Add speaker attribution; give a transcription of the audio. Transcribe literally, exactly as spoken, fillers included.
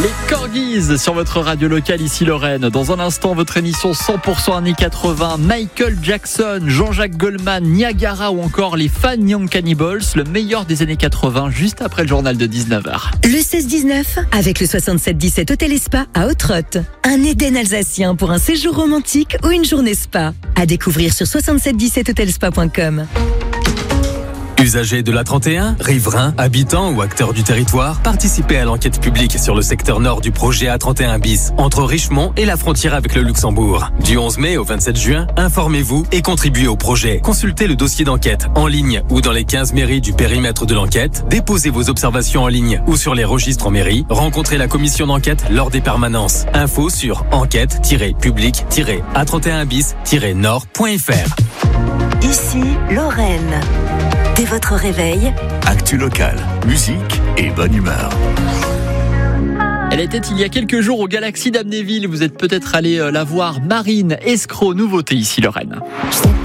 Speaker 1: Les Corgis sur votre radio locale ici Lorraine. Dans un instant, votre émission cent pour cent années quatre-vingts. Michael Jackson, Jean-Jacques Goldman, Niagara ou encore les Fun Young Cannibals. Le meilleur des années quatre-vingts, juste après le journal de dix-neuf heures.
Speaker 2: Le seize dix-neuf avec le soixante-sept dix-sept Hôtel et Spa à Hautrotte. Un Éden alsacien pour un séjour romantique ou une journée spa. À découvrir sur soixante-sept dix-sept hôtelspa point com.
Speaker 3: Usagers de l'A trente et un, riverains, habitants ou acteurs du territoire, participez à l'enquête publique sur le secteur nord du projet A trente et un bis, entre Richemont et la frontière avec le Luxembourg. Du onze mai au vingt-sept juin, informez-vous et contribuez au projet. Consultez le dossier d'enquête en ligne ou dans les quinze mairies du périmètre de l'enquête. Déposez vos observations en ligne ou sur les registres en mairie. Rencontrez la commission d'enquête lors des permanences. Info sur enquête tiret public tiret A trente et un bis tiret nord point f r.
Speaker 2: Ici, Lorraine. Dès votre réveil,
Speaker 4: actu locale, musique et bonne humeur.
Speaker 1: Elle était il y a quelques jours au Galaxy d'Amnéville. Vous êtes peut-être allé la voir. Marine, escroc, nouveauté ici Lorraine.